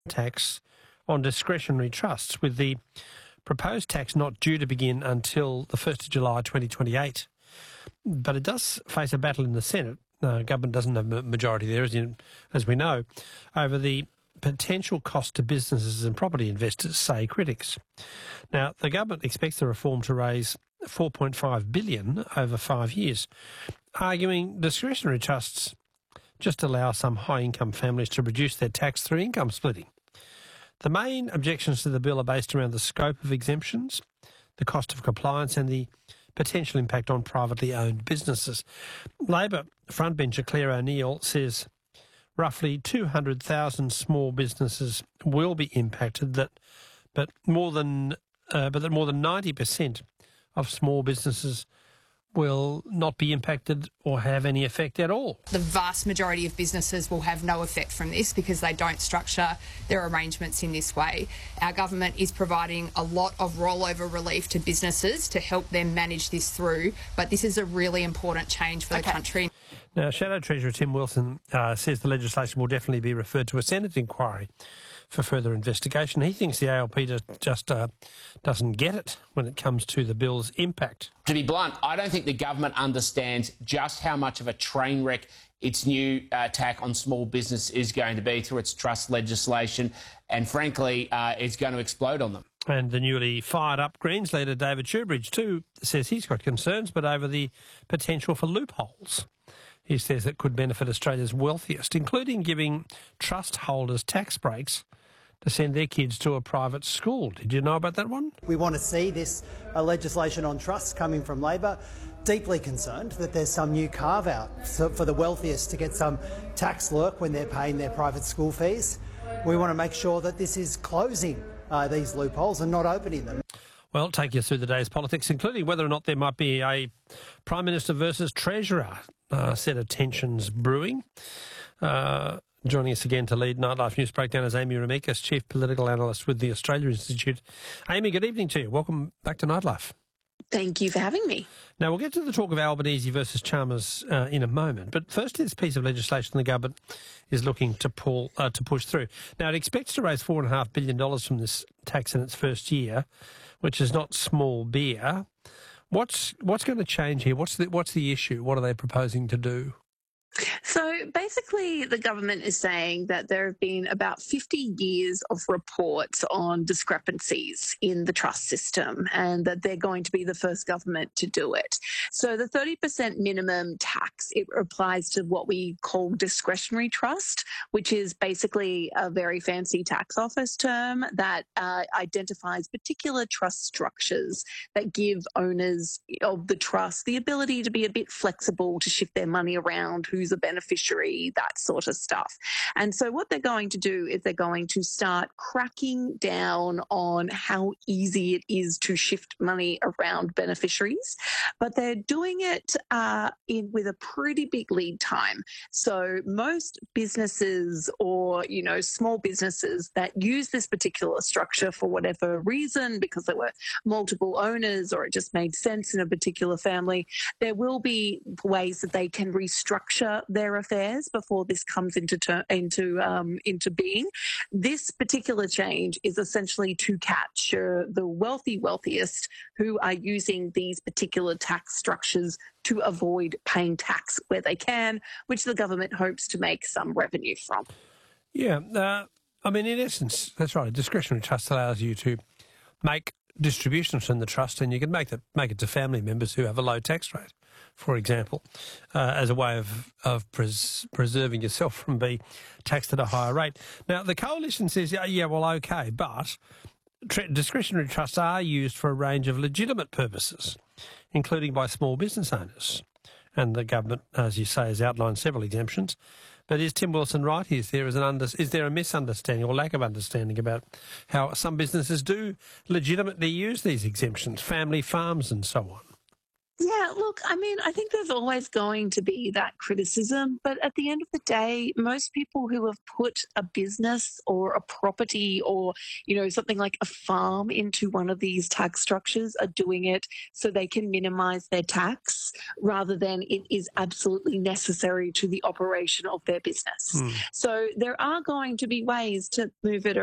tax on discretionary trusts, with the proposed tax not due to begin until the 1st of July 2028. But it does face a battle in the Senate. Government doesn't have a majority there, as we know, over the potential cost to businesses and property investors, say critics. Now, the government expects the reform to raise $4.5 billion over 5 years, arguing discretionary trusts just allow some high-income families to reduce their tax through income splitting. The main objections to the bill are based around the scope of exemptions, the cost of compliance and the potential impact on privately owned businesses. Labor frontbencher Claire O'Neill says roughly 200,000 small businesses will be impacted, but that more than 90% of small businesses will not be impacted or have any effect at all. The vast majority of businesses will have no effect from this because they don't structure their arrangements in this way. Our government is providing a lot of rollover relief to businesses to help them manage this through, but this is a really important change for the country. Now, Shadow Treasurer Tim Wilson says the legislation will definitely be referred to a Senate inquiry for further investigation. He thinks the ALP just doesn't get it when it comes to the bill's impact. To be blunt, I don't think the government understands just how much of a train wreck its new attack on small business is going to be through its trust legislation, and frankly, it's going to explode on them. And the newly fired-up Greens leader David Shoebridge too says he's got concerns, but over the potential for loopholes. He says it could benefit Australia's wealthiest, including giving trust holders tax breaks to send their kids to a private school. Did you know about that one? We want to see this legislation on trusts coming from Labor. Deeply concerned that there's some new carve-out for the wealthiest to get some tax lurk when they're paying their private school fees. We want to make sure that this is closing these loopholes and not opening them. Well, take you through the day's politics, including whether or not there might be a Prime Minister versus Treasurer set of tensions brewing. Joining us again to lead Nightlife News Breakdown is Amy Remeikis, Chief Political Analyst with the Australia Institute. Amy, good evening to you. Welcome back to Nightlife. Thank you for having me. Now, we'll get to the talk of Albanese versus Chalmers in a moment, but first this piece of legislation the government is looking to push through. Now, it expects to raise $4.5 billion from this tax in its first year, which is not small beer. What's going to change here? What's the issue? What are they proposing to do? So basically, the government is saying that there have been about 50 years of reports on discrepancies in the trust system and that they're going to be the first government to do it. So the 30% minimum tax, it applies to what we call discretionary trust, which is basically a very fancy tax office term that identifies particular trust structures that give owners of the trust the ability to be a bit flexible to shift their money around, who's a beneficiary, that sort of stuff. And so what they're going to do is they're going to start cracking down on how easy it is to shift money around beneficiaries, but they're doing it with a pretty big lead time. So most businesses or, small businesses that use this particular structure for whatever reason, because there were multiple owners or it just made sense in a particular family, there will be ways that they can restructure their affairs before this comes into being. This particular change is essentially to capture the wealthiest who are using these particular tax structures to avoid paying tax where they can, which the government hopes to make some revenue from. Yeah, in essence, that's right. A discretionary trust allows you to make distributions from the trust, and you can make it to family members who have a low tax rate, for example, as a way of preserving yourself from being taxed at a higher rate. Now, the coalition says, okay, but discretionary trusts are used for a range of legitimate purposes, including by small business owners. And the government, as you say, has outlined several exemptions. But is Tim Wilson right? Is there a misunderstanding or lack of understanding about how some businesses do legitimately use these exemptions, family farms and so on? Yeah, look, I mean, I think there's always going to be that criticism, but at the end of the day, most people who have put a business or a property or, something like a farm into one of these tax structures are doing it so they can minimize their tax rather than it is absolutely necessary to the operation of their business. So there are going to be ways to move it